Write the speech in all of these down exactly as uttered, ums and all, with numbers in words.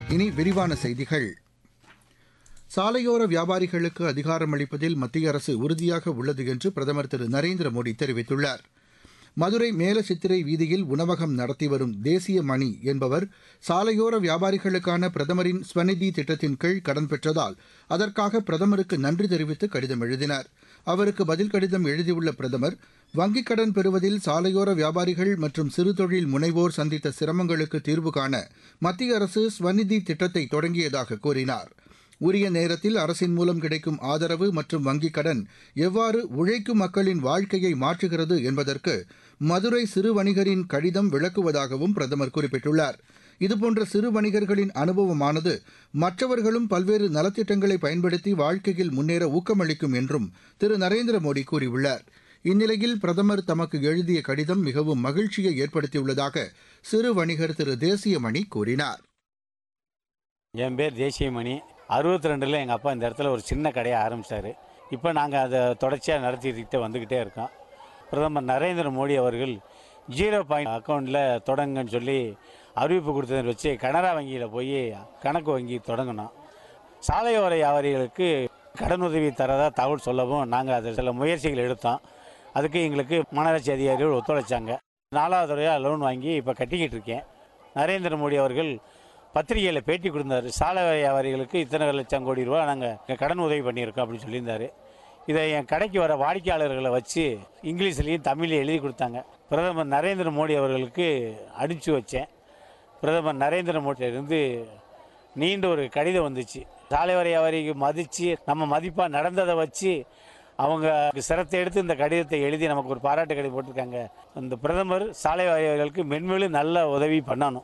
இனி விரிவான செய்திகள். சாலையோர வியாபாரிகளுக்கு அதிகாரம் அளிப்பதில் மத்திய அரசு உறுதியாக உள்ளது என்று பிரதமர் திரு நரேந்திர மோடி தெரிவித்துள்ளார். மதுரை மேல சித்திரை வீதியில் உணவகம் நடத்தி வரும் தேசிய மணி என்பவர் சாலையோர வியாபாரிகளுக்கான பிரதமரின் ஸ்வநிதி திட்டத்தின் கீழ் கடன் பெற்றதால் அதற்காக பிரதமருக்கு நன்றி தெரிவித்து கடிதம் எழுதினார். அவருக்கு பதில் கடிதம் எழுதியுள்ள பிரதமர், வங்கிக் கடன் பெறுவதில் சாலையோர வியாபாரிகள் மற்றும் சிறு தொழில் முனைவோர் சந்தித்த சிரமங்களுக்கு தீர்வு காண மத்திய அரசு ஸ்வநிதி திட்டத்தை தொடங்கியதாக கூறினார். உரிய நேரத்தில் அரசின் மூலம் கிடைக்கும் ஆதரவு மற்றும் வங்கிக் கடன் எவ்வாறு உழைக்கும் மக்களின் வாழ்க்கையை மாற்றுகிறது என்பதற்கு மதுரை சிறு வணிகரின் கடிதம் விளக்குவதாகவும் பிரதமர் குறிப்பிட்டுள்ளார். இதுபோன்ற சிறு வணிகர்களின் அனுபவமானது மற்றவர்களும் பல்வேறு நலத்திட்டங்களை பயன்படுத்தி வாழ்க்கையில் முன்னேற ஊக்கமளிக்கும் என்றும் திரு நரேந்திர மோடி கூறியுள்ளார். இந்நிலையில் பிரதமர் தமக்கு எழுதிய கடிதம் மிகவும் மகிழ்ச்சியை ஏற்படுத்தியுள்ளதாக சிறு வணிகர் திரு தேசியமணி கூறினார். என் பேர் தேசியமணி. அறுபத்தி ரெண்டில் எங்கள் அப்பா இந்த இடத்துல ஒரு சின்ன கடையை ஆரம்பித்தார். இப்போ நாங்கள் அதை தொடர்ச்சியாக நடத்திக்கிட்டு வந்துக்கிட்டே இருக்கோம். பிரதமர் நரேந்திர மோடி அவர்கள் ஜீரோ பாயிண்ட் அக்கௌண்ட்டில் தொடங்குன்னு சொல்லி அறிவிப்பு கொடுத்ததை வச்சு கனரா வங்கியில் போய் கணக்கு வங்கி தொடங்கினோம். சாலையோர வியாபாரிகளுக்கு கடனுதவி தரதாக தகவல் சொல்லவும் நாங்கள் அதில் சில முயற்சிகள் எடுத்தோம். அதுக்கு எங்களுக்கு மாநகராட்சி அதிகாரிகள் ஒத்துழைச்சாங்க. நாலாவது தடவையாக லோன் வாங்கி இப்போ கட்டிக்கிட்டு இருக்கேன். நரேந்திர மோடி அவர்கள் பத்திரிகையில் பேட்டி கொடுத்தார். சாலை வியாபாரிகளுக்கு இத்தனை லட்சம் கோடி ரூபா நாங்கள் கடன் உதவி பண்ணியிருக்கோம் அப்படின்னு சொல்லியிருந்தார். இதை என் கடைக்கு வர வாடிக்கையாளர்களை வச்சு இங்கிலீஷ்லேயும் தமிழ்லையும் எழுதி கொடுத்தாங்க. பிரதமர் நரேந்திர மோடி அவர்களுக்கு அனுப்பிச்சி வச்சேன். பிரதமர் நரேந்திர மோடியிலிருந்து நீண்ட ஒரு கடிதம் வந்துச்சு. சாலை வியாபாரிக்கு மதித்து நம்ம மதிப்பாக நடந்ததை வச்சு அவங்க சிரத்தை எடுத்து இந்த கடிதத்தை எழுதி நமக்கு ஒரு பாராட்டு கடிதம் போட்டிருக்காங்க. இந்த பிரதமர் சாலை வியாபாரிகளுக்கு மென்மேலும் நல்ல உதவி பண்ணணும்.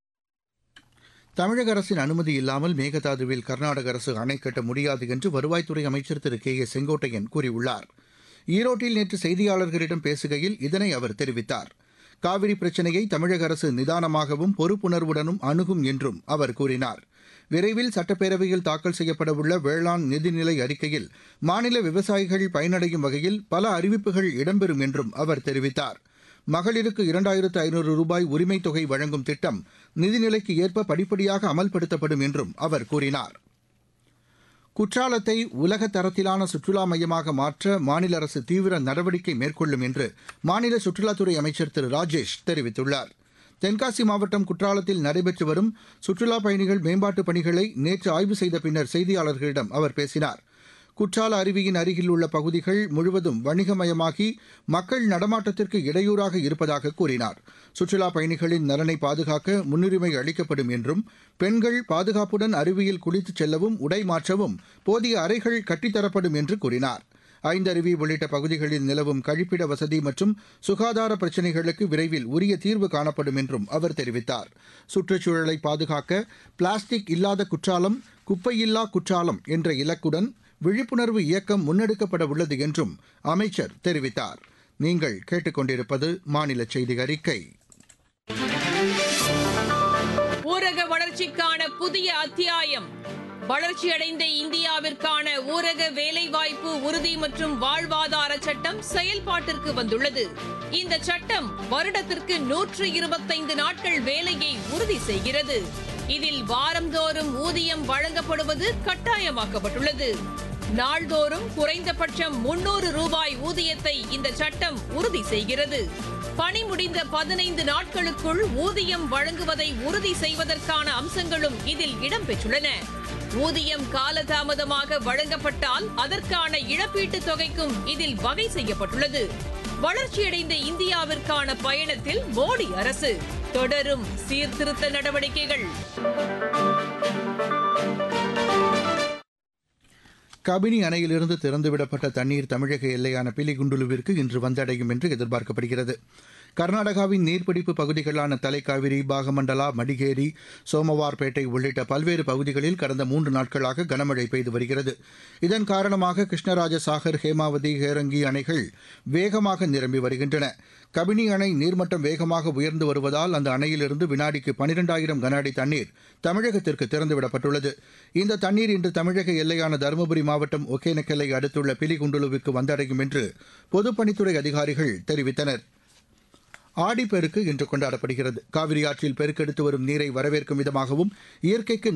தமிழக அரசின் அனுமதி இல்லாமல் மேகதாதுவில் கர்நாடக அரசு அணை கட்ட முடியாது என்று வருவாய்த்துறை அமைச்சர் திரு கே ஏ செங்கோட்டையன் கூறியுள்ளார். ஈரோட்டில் நேற்று செய்தியாளர்களிடம் பேசுகையில் இதனை அவர் தெரிவித்தார். காவிரி பிரச்சினையை தமிழக அரசு நிதானமாகவும் பொறுப்புணர்வுடனும் அணுகும் என்றும் அவர் கூறினார். விரைவில் சட்டப்பேரவையில் தாக்கல் செய்யப்படவுள்ள வேளாண் நிதிநிலை அறிக்கையில் மாநில விவசாயிகள் பயனடையும் வகையில் பல அறிவிப்புகள் இடம்பெறும் என்றும் அவர் தெரிவித்தார். மகளிருக்கு இரண்டாயிரத்து ஐநூறு ரூபாய் உரிமைத் தொகை வழங்கும் திட்டம் நிதிநிலைக்கு ஏற்ப படிப்படியாக அமல்படுத்தப்படும் என்றும் அவர் கூறினார். குற்றாலத்தை உலக தரத்திலான சுற்றுலா மையமாக மாற்ற மாநில அரசு தீவிர நடவடிக்கை மேற்கொள்ளும் என்று மாநில சுற்றுலாத்துறை அமைச்சர் திரு ராஜேஷ் தெரிவித்துள்ளார். தென்காசி மாவட்டம் குற்றாலத்தில் நடைபெற்று வரும் சுற்றுலாப் பயணிகள் மேம்பாட்டுப் பணிகளை நேற்று ஆய்வு செய்த பின்னர் செய்தியாளர்களிடம் அவர் பேசினார். குற்றால அருவியின் அருகில் உள்ள பகுதிகள் முழுவதும் வணிகமயமாகி மக்கள் நடமாட்டத்திற்கு இடையூறாக இருப்பதாக கூறினார். சுற்றுலாப் பயணிகளின் நலனை பாதுகாக்க முன்னுரிமை அளிக்கப்படும் என்றும் பெண்கள் பாதுகாப்புடன் அருவியில் குளித்துச் செல்லவும் உடை மாற்றவும் போதிய அறைகள் கட்டித்தரப்படும் என்று கூறினார். ஐந்தருவி உள்ளிட்ட பகுதிகளில் நிலவும் கழிப்பிட வசதி மற்றும் சுகாதார பிரச்சினைகளுக்கு விரைவில் உரிய தீர்வு காணப்படும் என்றும் அவர் தெரிவித்தார். சுற்றுச்சூழலை பாதுகாக்க பிளாஸ்டிக் இல்லாத குற்றாலம், குப்பையில்லா குற்றாலம் என்ற இலக்குடன் விழிப்புணர்வு இயக்கம் முன்னெடுக்கப்பட உள்ளது என்றும் அமைச்சர் தெரிவித்தார். நீங்கள் கேட்டுக்கொண்டிருப்பது மாநில செய்தி அறிக்கை. ஊரக வளர்ச்சிக்கான புதிய அத்தியாயம். வளர்ச்சியடைந்த இந்தியாவிற்கான ஊரக வேலைவாய்ப்பு உறுதி மற்றும் வாழ்வாதார சட்டம் செயல்பாட்டிற்கு வந்துள்ளது. இந்த சட்டம் வருடத்திற்கு நூற்று இருபத்தைந்து நாட்கள் வேலையை உறுதி செய்கிறது. இதில் வாரந்தோறும் ஊதியம் வழங்கப்படுவது கட்டாயமாக்கப்பட்டுள்ளது. நாள்தோறும் குறைந்தபட்சம் முன்னூறு ரூபாய் ஊதியத்தை இந்த சட்டம் உறுதி செய்கிறது. பணி முடிந்த பதினைந்து நாட்களுக்குள் ஊதியம் வழங்குவதை உறுதி செய்வதற்கான அம்சங்களும் இதில் இடம்பெற்றுள்ளன. ஊதியம் காலதாமதமாக வழங்கப்பட்டால் அதற்கான இழப்பீட்டுத் தொகைக்கும் இதில் வகை செய்யப்பட்டுள்ளது. வளர்ச்சியடைந்த இந்தியாவிற்கான பயணத்தில் மோடி அரசு தொடரும் சீர்திருத்த நடவடிக்கைகள். கபினி அணையிலிருந்து திறந்துவிடப்பட்ட தண்ணீர் தமிழக எல்லையான பிலிகுண்டுலுவிற்கு இன்று வந்தடையும் என்று எதிர்பார்க்கப்படுகிறது. கர்நாடகாவின் நீர்பிடிப்பு பகுதிகளான தலைக்காவிரி, பாகமண்டலா, மடிகேரி, சோமவார்பேட்டை உள்ளிட்ட பல்வேறு பகுதிகளில் கடந்த மூன்று நாட்களாக கனமழை பெய்து வருகிறது. இதன் காரணமாக கிருஷ்ணராஜ சாகர், ஹேமாவதி, ஹேரங்கி அணைகள் வேகமாக நிரம்பி வருகின்றன. கபினி அணை நீர்மட்டம் வேகமாக உயர்ந்து வருவதால் அந்த அணையிலிருந்து வினாடிக்கு பனிரெண்டாயிரம் கன அடி தண்ணீர் தமிழகத்திற்கு திறந்துவிடப்பட்டுள்ளது. இந்த தண்ணீர் இன்று தமிழக எல்லையான தருமபுரி மாவட்டம் ஒகேனக்கல்லை அடுத்துள்ள பிலிகுண்டுலுவுக்கு வந்தடையும் என்று பொதுப்பணித்துறை அதிகாரிகள் தெரிவித்தனர். ஆடிப்பெருக்கு இன்று கொண்டாடப்படுகிறது. காவிரி ஆற்றில் பெருக்கெடுத்து வரும் நீரை வரவேற்கும் விதமாகவும் இயற்கைக்கு